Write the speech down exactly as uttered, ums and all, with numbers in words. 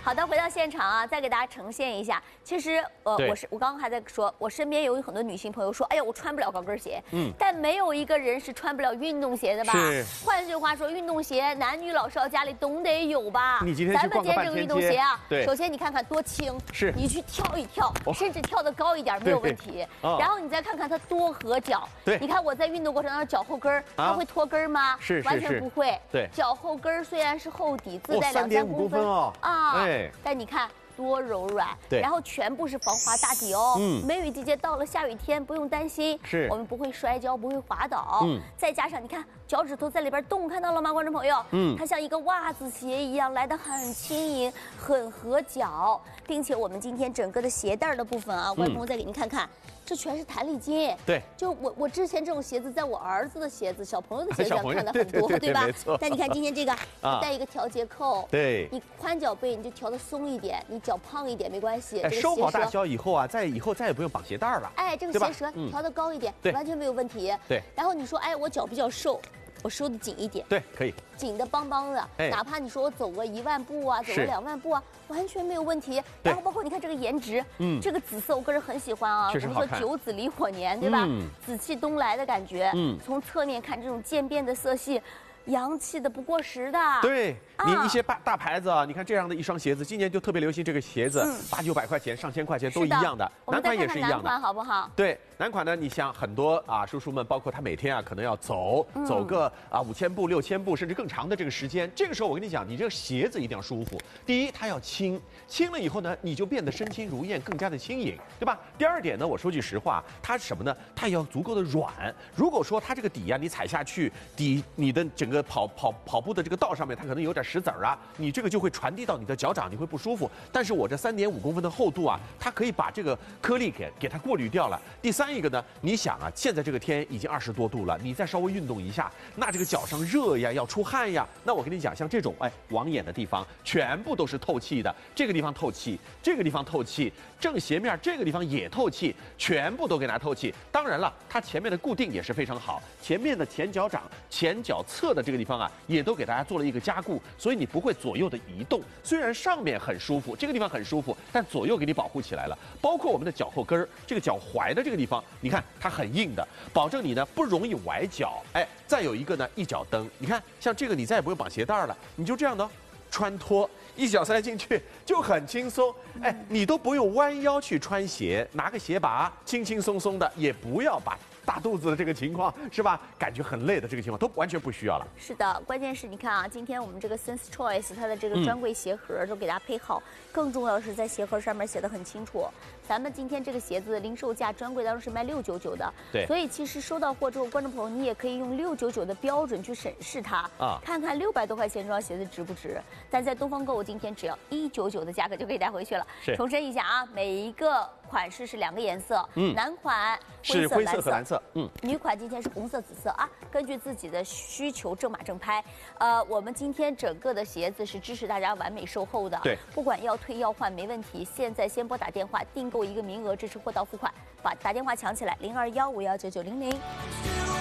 好的，回到现场啊，再给大家呈现一下。其实，呃，我是我刚刚还在说，我身边有很多女性朋友说，哎呀，我穿不了高跟鞋。嗯。但没有一个人是穿不了运动鞋的吧？ 是。 换句话说，运动鞋男女老少家里总得有吧？ 你今天咱们今天这个运动鞋啊， 对， 首先你看看多轻， 是。 你去跳一跳，甚至跳得高一点没有问题。然后你再看看它多合脚。 对。 你看我在运动过程当中脚后跟它会脱跟吗？ 是。 完全不会。 对。 脚后跟虽然是厚底，自带两三三公分哦啊，但你看。多柔软， 对， 然后全部是防滑大底哦。嗯，梅雨季节到了，下雨天不用担心， 是， 我们不会摔跤，不会滑倒。嗯，再加上你看脚趾头在里边动，看到了吗，观众朋友？嗯，它像一个袜子鞋一样，来得很轻盈，很合脚，并且我们今天整个的鞋带的部分啊，观众朋友再给您看看。这全是弹力筋， 对， 就我我之前这种鞋子，在我儿子的鞋子、小朋友的鞋子上看的很多，对吧？但你看今天这个，带一个调节扣， 对， 你宽脚背你就调的松一点，你脚胖一点没关系。 哎，收好大小以后啊，再以后再也不用绑鞋带了。 哎，这个鞋舌调的高一点，完全没有问题。 对。 然后你说，哎，我脚比较瘦。我收的紧一点， 对，可以紧的邦邦的，哎、哪怕你说我走个一万步啊，走个两万步啊，完全没有问题。然后包括你看这个颜值，嗯，这个紫色我个人很喜欢啊。 确实好看。 我们说九紫离火年，对吧？嗯、紫气东来的感觉。嗯，从侧面看这种渐变的色系。洋气的不过时的， 对你一些大大牌子啊，你看这样的一双鞋子，今年就特别流行这个鞋子，八九百块钱、上千块钱都一样的，男款也是一样的。 男款好不好？ 对，男款呢，你像很多啊叔叔们，包括他每天啊可能要走走个啊五千步、六千步，甚至更长的这个时间，这个时候我跟你讲，你这个鞋子一定要舒服。第一，它要轻，轻了以后呢，你就变得身轻如燕，更加的轻盈，对吧？第二点呢，我说句实话，它什么呢？它也要足够的软。如果说它这个底呀、啊，你踩下去，底你的整个跑跑跑步的这个道上面，它可能有点石子儿啊，你这个就会传递到你的脚掌，你会不舒服。但是我这三点五公分的厚度啊，它可以把这个颗粒给给它过滤掉了。第三一个呢，你想啊，现在这个天已经二十多度了，你再稍微运动一下，那这个脚上热呀，要出汗呀，那我跟你讲，像这种哎网眼的地方，全部都是透气的，这个地方透气，这个地方透气，正鞋面这个地方也透气，全部都给它透气。当然了，它前面的固定也是非常好，前面的前脚掌、前脚侧的这个地方啊。也都给大家做了一个加固，所以你不会左右的移动。虽然上面很舒服，这个地方很舒服，但左右给你保护起来了。包括我们的脚后跟儿，这个脚踝的这个地方，你看它很硬的，保证你呢不容易崴脚。哎，再有一个呢，一脚蹬，你看像这个你再也不用绑鞋带了，你就这样的穿脱，一脚塞进去就很轻松。哎，你都不用弯腰去穿鞋，拿个鞋拔，轻轻松松的，也不要把。大肚子的这个情况是吧？感觉很累的这个情况都完全不需要了。 是的，关键是你看啊，今天我们这个 Sense Choice 它的这个专柜鞋盒都给大家配好，嗯、更重要的是在鞋盒上面写的很清楚。咱们今天这个鞋子的零售价专柜当中是卖六九九的， 对。 所以其实收到货之后，观众朋友你也可以用六九九的标准去审视它啊，看看六百多块钱这双鞋子值不值。但在东方购物今天只要一九九的价格就可以带回去了。 是。 重申一下啊，每一个款式是两个颜色，嗯，男款是灰色和蓝色， 嗯，女款。今天是红色、紫色啊，根据自己的需求正码正拍。呃，我们今天整个的鞋子是支持大家完美售后的， 对， 不管要退要换没问题。现在先拨打电话订购一个名额，支持货到付款，把打电话抢起来，零二幺五幺九九零零。